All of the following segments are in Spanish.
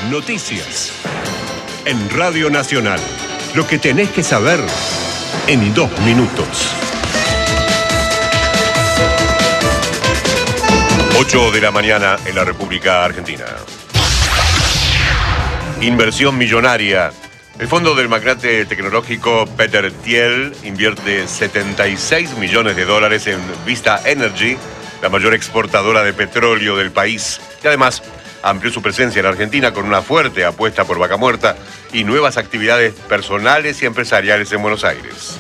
Noticias. En Radio Nacional. Lo que tenés que saber en 2 minutos. 8 de la mañana en la República Argentina. Inversión millonaria. El fondo del magnate tecnológico Peter Thiel invierte $76 millones en Vista Energy, la mayor exportadora de petróleo del país. Y además amplió su presencia en Argentina con una fuerte apuesta por Vaca Muerta y nuevas actividades personales y empresariales en Buenos Aires.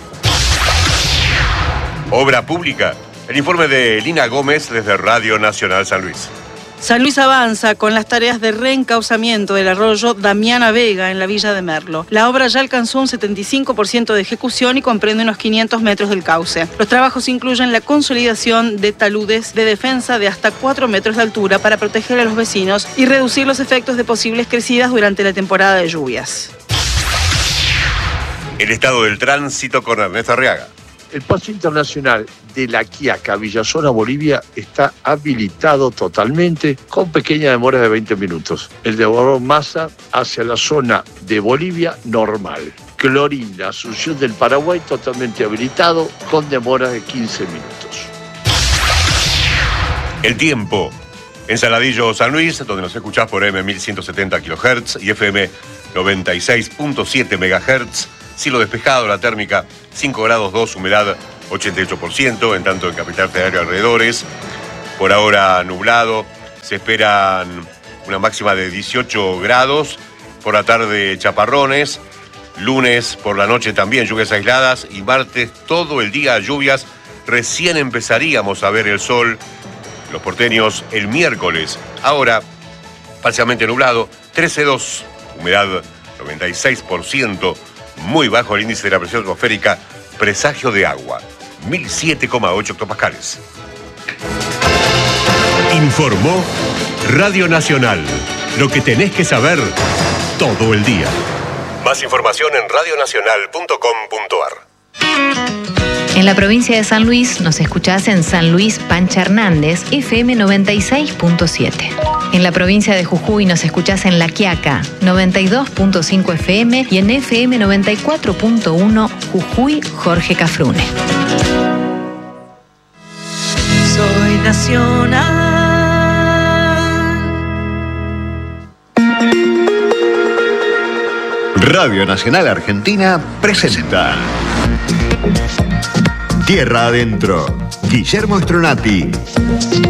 Obra pública. El informe de Lina Gómez desde Radio Nacional San Luis. San Luis avanza con las tareas de reencauzamiento del arroyo Damiana Vega en la Villa de Merlo. La obra ya alcanzó un 75% de ejecución y comprende unos 500 metros del cauce. Los trabajos incluyen la consolidación de taludes de defensa de hasta 4 metros de altura para proteger a los vecinos y reducir los efectos de posibles crecidas durante la temporada de lluvias. El estado del tránsito con Ernesto Arriaga. El paso internacional de La Quiaca, Villazona, Bolivia, está habilitado totalmente con pequeña demora de 20 minutos. El de Barón Massa hacia la zona de Bolivia, normal. Clorinda, Asunción del Paraguay, totalmente habilitado con demora de 15 minutos. El tiempo. En Saladillo, San Luis, donde nos escuchás por M1170 kHz y FM 96.7 MHz. Cielo despejado, la térmica 5 grados 2, humedad 88%, en tanto en Capital Federal y alrededores. Por ahora nublado, se esperan una máxima de 18 grados, por la tarde chaparrones, lunes por la noche también lluvias aisladas y martes todo el día lluvias. Recién empezaríamos a ver el sol, los porteños, el miércoles. Ahora, parcialmente nublado, 13,2, humedad 96%, muy bajo el índice de la presión atmosférica, presagio de agua, 1007,8 hectopascales. Informó Radio Nacional. Lo que tenés que saber todo el día. Más información en radionacional.com.ar. En la provincia de San Luis nos escuchás en San Luis Pancha Hernández, FM 96.7. En la provincia de Jujuy nos escuchás en La Quiaca, 92.5 FM y en FM 94.1 Jujuy Jorge Cafrune. Soy nacional. Radio Nacional Argentina presenta Tierra Adentro. Guillermo Stronati.